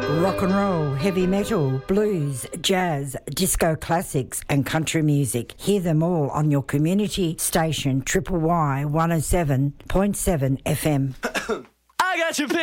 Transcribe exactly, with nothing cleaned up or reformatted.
Rock and roll, heavy metal, blues, jazz, disco classics and country music. Hear them all on your community station Triple Y one oh seven point seven F M. I got your